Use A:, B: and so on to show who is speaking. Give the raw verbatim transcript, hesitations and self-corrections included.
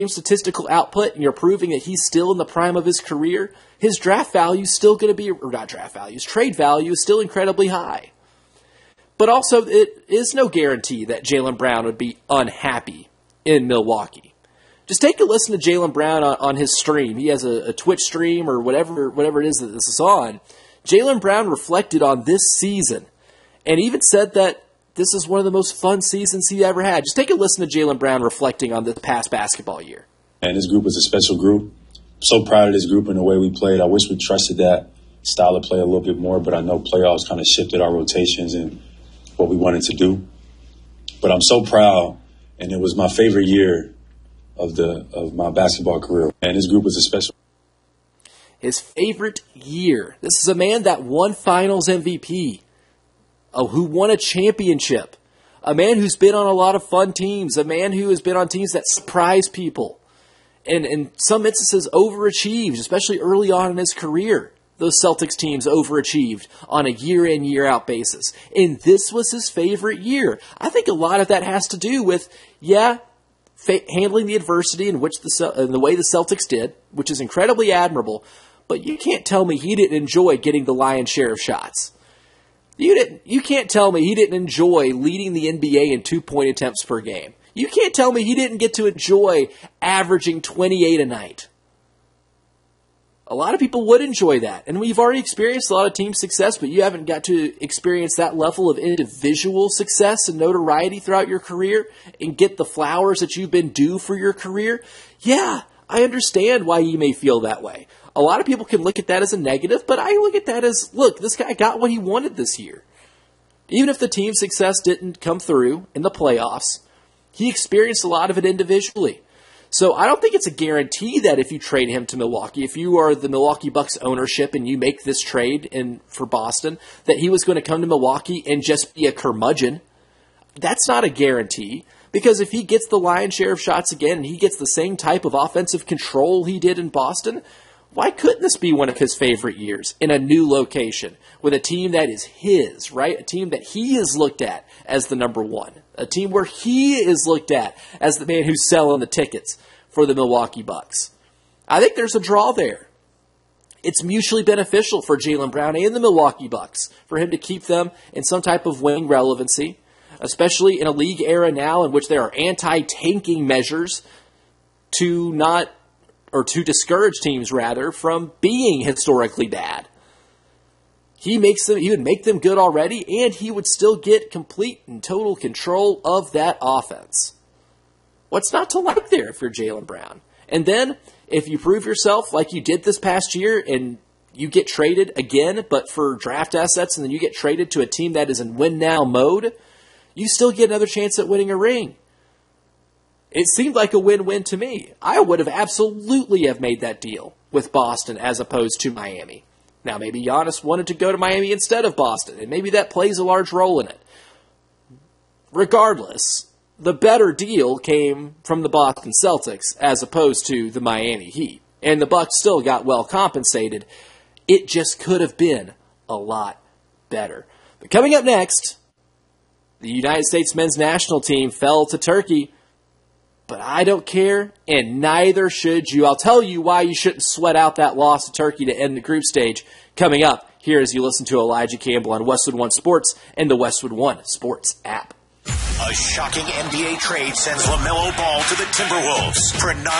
A: statistical output and you're proving that he's still in the prime of his career, his draft value is still going to be, or not draft value, his trade value is still incredibly high. But also, it is no guarantee that Jaylen Brown would be unhappy in Milwaukee. Just take a listen to Jaylen Brown on, on his stream. He has a, a Twitch stream or whatever, whatever it is that this is on. Jaylen Brown reflected on this season and even said that this is one of the most fun seasons he ever had. Just take a listen to Jaylen Brown reflecting on this past basketball year.
B: And this group is a special group. I'm so proud of this group and the way we played. I wish we trusted that style of play a little bit more, but I know playoffs kind of shifted our rotations and what we wanted to do. But I'm so proud, and it was my favorite year of the of my basketball career. And this group was a special.
A: His favorite year. This is a man that won Finals M V P. Oh, who won a championship, a man who's been on a lot of fun teams, a man who has been on teams that surprise people, and in some instances overachieved, especially early on in his career. Those Celtics teams overachieved on a year-in, year-out basis. And this was his favorite year. I think a lot of that has to do with, yeah, fa- handling the adversity in which the in the way the Celtics did, which is incredibly admirable, but you can't tell me he didn't enjoy getting the lion's share of shots. You didn't. You can't tell me he didn't enjoy leading the N B A in two-point attempts per game. You can't tell me he didn't get to enjoy averaging twenty-eight a night. A lot of people would enjoy that, and we've already experienced a lot of team success, but you haven't got to experience that level of individual success and notoriety throughout your career and get the flowers that you've been due for your career. Yeah, I understand why you may feel that way. A lot of people can look at that as a negative, but I look at that as, look, this guy got what he wanted this year. Even if the team success didn't come through in the playoffs, he experienced a lot of it individually. So I don't think it's a guarantee that if you trade him to Milwaukee, if you are the Milwaukee Bucks ownership and you make this trade in for Boston, that he was going to come to Milwaukee and just be a curmudgeon. That's not a guarantee, because if he gets the lion's share of shots again and he gets the same type of offensive control he did in Boston, why couldn't this be one of his favorite years in a new location with a team that is his, right? A team that he is looked at as the number one. A team where he is looked at as the man who's selling the tickets for the Milwaukee Bucks. I think there's a draw there. It's mutually beneficial for Jaylen Brown and the Milwaukee Bucks for him to keep them in some type of winning relevancy, especially in a league era now in which there are anti-tanking measures to not or to discourage teams, rather, from being historically bad. He makes them, he would make them good already, and he would still get complete and total control of that offense. What's not to like there if you're Jaylen Brown? And then, if you prove yourself like you did this past year, and you get traded again, but for draft assets, and then you get traded to a team that is in win-now mode, you still get another chance at winning a ring. It seemed like a win-win to me. I would have absolutely have made that deal with Boston as opposed to Miami. Now, maybe Giannis wanted to go to Miami instead of Boston, and maybe that plays a large role in it. Regardless, the better deal came from the Boston Celtics as opposed to the Miami Heat. And the Bucks still got well compensated. It just could have been a lot better. But coming up next, the United States men's national team fell to Turkey. But I don't care, and neither should you. I'll tell you why you shouldn't sweat out that loss to Turkey to end the group stage coming up here as you listen to Elijah Campbell on Westwood One Sports and the Westwood One Sports app.
C: A shocking N B A trade sends LaMelo Ball to the Timberwolves for nine